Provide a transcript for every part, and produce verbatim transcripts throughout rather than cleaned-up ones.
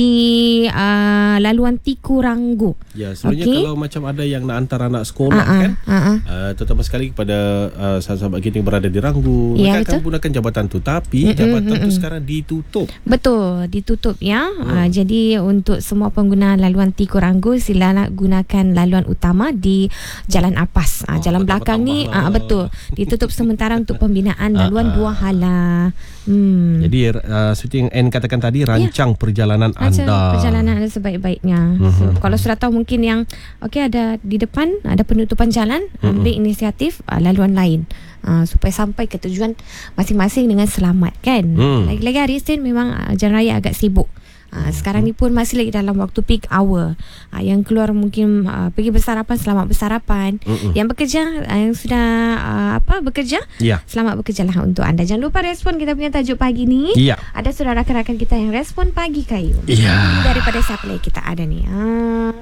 di uh, laluan Tiku Ranggu. Ya, sebenarnya okay. kalau macam ada yang nak hantar anak sekolah uh-uh, kan, uh-uh. uh, terutama sekali kepada uh, sahabat-sahabat kita yang berada di Ranggu, ya, mereka akan menggunakan jabatan tu, tapi mm-mm, jabatan mm-mm. tu sekarang ditutup. Betul, ditutup ya. Hmm. Uh, jadi untuk semua pengguna laluan Tiku Ranggu, sila nak gunakan laluan utama di Jalan Apas. Uh, oh, jalan belakang ni uh, betul ditutup sementara untuk pembinaan laluan dua hala. Hmm. Jadi uh, seperti yang Anne katakan tadi, rancang ya. perjalanan rancang anda. Perjalanan anda sebaik-baiknya. Mm-hmm. So, kalau sudah tahu mungkin yang okey ada di depan ada penutupan jalan, mm-hmm. ambil inisiatif uh, laluan lain. Uh, supaya sampai ke tujuan masing-masing dengan selamat kan. Hmm. Lagi-lagi hari Isnin memang uh, jalan raya agak sibuk. Uh, sekarang ni pun masih lagi dalam waktu peak hour. Uh, yang keluar mungkin uh, pergi bersarapan, selamat bersarapan. Mm-mm. Yang bekerja, uh, yang sudah uh, apa bekerja, yeah. selamat bekerja lah untuk anda. Jangan lupa respon kita punya tajuk pagi ni. Yeah. Ada sudah rakan-rakan kita yang respon pagi kayu. Yeah. Daripada siapa lagi kita ada ni? Uh,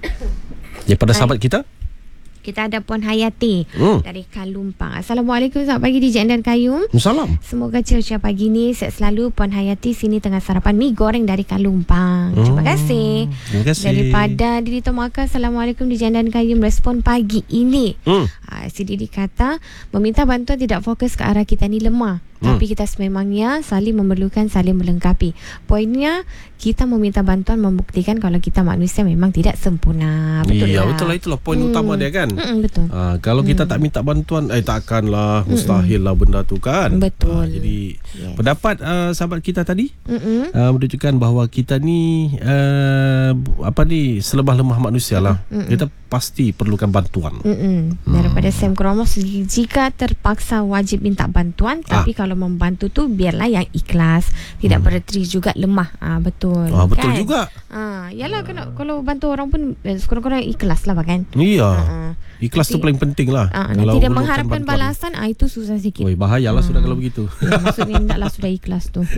Daripada sahabat kita? Kita ada Puan Hayati hmm. dari Kalumpang. Assalamualaikum, selamat pagi D J dan Kayum. Salam. Semoga cerah pagi ni sihat selalu. Puan Hayati sini tengah sarapan mi goreng dari Kalumpang. Hmm. Terima kasih. Terima kasih. Daripada Didi Tomaka, Assalamualaikum D J dan Kayum. Respon pagi ini. Hmm. Uh, si Didi kata meminta bantuan tidak fokus ke arah kita ni lemah. Hmm. Tapi kita sememangnya saling memerlukan, saling melengkapi. Poinnya kita meminta bantuan membuktikan kalau kita manusia memang tidak sempurna. Betul iya, lah. betul lah. Itulah poin hmm. utama dia kan. Hmm, betul. Uh, kalau hmm. kita tak minta bantuan, eh takkanlah, mustahil lah benda tu kan. Betul. Uh, jadi yes. pendapat uh, sahabat kita tadi uh, menunjukkan bahawa kita ni uh, apa ni selemah-lemah manusia lah. Mm-mm. Kita pasti perlukan bantuan. Mm-mm. Daripada hmm. Sam Kromos, jika terpaksa wajib minta bantuan, ah. tapi kalau membantu tu biarlah yang ikhlas, tidak hmm. berarti juga lemah. Ah betul. Ah betul kan? juga. Ah yalah, kena, kalau bantu orang pun eh, kurang-kurang ikhlas lah kan. Iya. Ah, ikhlas tu paling penting lah. Ah, kalau tidak mengharapkan bantuan, balasan, ah itu susah sikit. Oi, bahayalah ah. sudah kalau begitu. Ya, maksudnya hendaklah sudah ikhlas tu.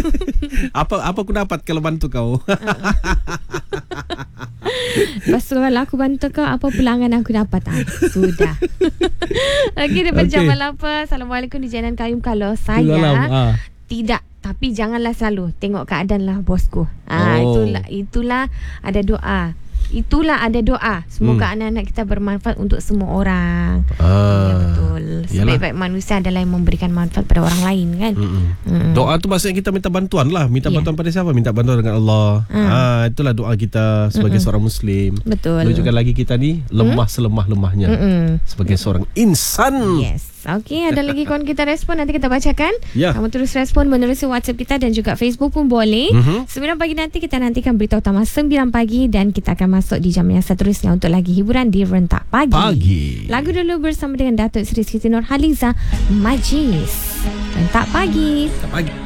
apa apa aku dapat kalau bantu kau? Lepas tu kalau aku bantu kau, apa pulangan aku dapat? Ah, sudah. Okey, dia berjam apa? Assalamualaikum di Jalan Kayum. Kalau saya ah. tidak, tapi janganlah selalu tengok keadaan lah bosku. Ah, oh. itulah itulah ada doa. Itulah ada doa. Semoga hmm. anak-anak kita bermanfaat untuk semua orang. Ah, ya betul. Sebaik-baik manusia adalah yang memberikan manfaat pada orang lain kan. Mm-mm. Doa tu maksudnya kita minta bantuan lah. Minta yeah. bantuan pada siapa? Minta bantuan dengan Allah. Hmm. Ah, itulah doa kita sebagai Mm-mm. seorang Muslim. Betul. Menunjukkan lagi kita ni lemah mm? selemah-lemahnya Mm-mm. sebagai seorang insan. Yes. Okey, ada lagi kawan kita respon, nanti kita bacakan. Ya. Kamu terus respon menerusi WhatsApp kita dan juga Facebook pun boleh. Mm-hmm. sembilan pagi nanti kita nantikan berita utama sembilan pagi dan kita akan masuk di jam yang seterusnya untuk lagi hiburan di Rentak Pagi. Pagi. Lagu dulu bersama dengan Datuk Seri Siti Nurhaliza, Majlis. Rentak Pagi. Rentak Pagi.